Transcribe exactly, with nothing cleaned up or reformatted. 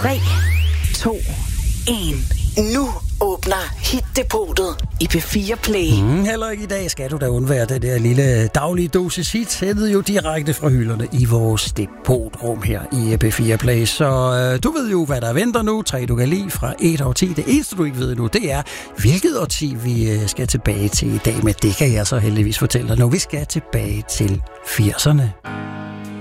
tre, to, et. Nu åbner Hit-depotet i P fire Play. Mm, heller ikke i dag skal du da undvære det der lille daglige dosis hit, hættet jo direkte fra hylderne i vores depotrum her i P fire Play. Så øh, du ved jo, hvad der venter nu. Tre du kan lide fra et år ti. Det eneste du ikke ved nu, det er, hvilket årti vi øh, skal tilbage til i dag. Men det kan jeg så heldigvis fortælle dig nu. Vi skal tilbage til firserne.